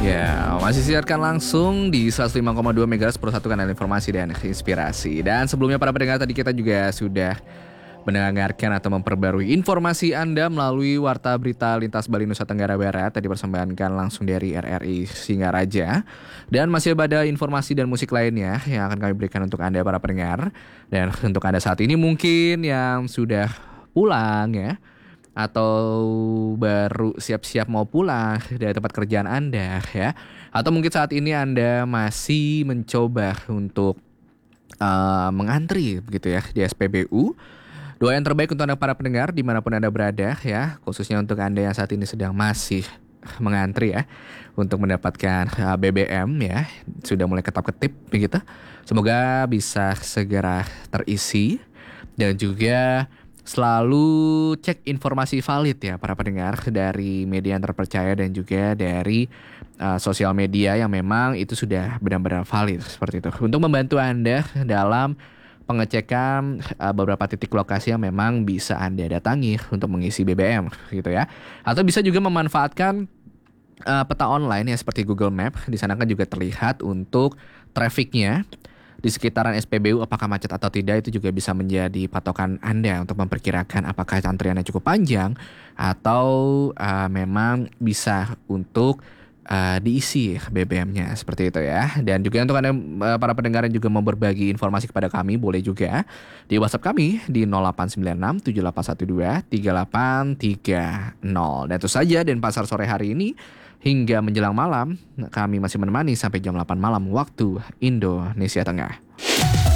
Ya, masih siarkan langsung di 105,2 MHz Persatu Kanal Informasi dan Inspirasi. Dan sebelumnya para pendengar tadi kita juga sudah mendengarkan atau memperbarui informasi Anda melalui Warta Berita Lintas Bali Nusa Tenggara Barat. Tadi persembahkan langsung dari RRI Singaraja. Dan masih ada informasi dan musik lainnya yang akan kami berikan untuk Anda para pendengar. Dan untuk Anda saat ini mungkin yang sudah pulang ya, atau baru siap-siap mau pulang dari tempat kerjaan Anda ya, atau mungkin saat ini Anda masih mencoba untuk mengantri begitu ya di SPBU. Doa yang terbaik untuk Anda para pendengar dimanapun Anda berada ya, khususnya untuk Anda yang saat ini sedang masih mengantri ya untuk mendapatkan BBM ya, sudah mulai ketap-ketip begitu. Semoga bisa segera terisi dan juga selalu cek informasi valid ya para pendengar dari media yang terpercaya dan juga dari sosial media yang memang itu sudah benar-benar valid seperti itu untuk membantu Anda dalam pengecekan beberapa titik lokasi yang memang bisa Anda datangi untuk mengisi BBM gitu ya. Atau bisa juga memanfaatkan peta online ya seperti Google Map. Di sana kan juga terlihat untuk trafficnya di sekitaran SPBU apakah macet atau tidak, itu juga bisa menjadi patokan Anda untuk memperkirakan apakah antriannya cukup panjang atau memang bisa untuk diisi BBM-nya seperti itu ya. Dan juga untuk Anda para pendengar yang juga mau berbagi informasi kepada kami, boleh juga di WhatsApp kami di 0896 7812 3830. Dan itu saja Denpasar sore hari ini. Hingga menjelang malam, kami masih menemani sampai jam 8 malam waktu Indonesia Tengah.